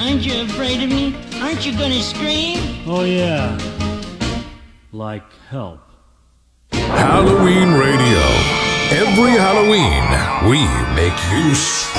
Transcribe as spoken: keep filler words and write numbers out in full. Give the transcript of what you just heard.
Aren't you afraid of me? Aren't you gonna scream? Oh, yeah. Like help. Halloween Radio. Every Halloween, we make you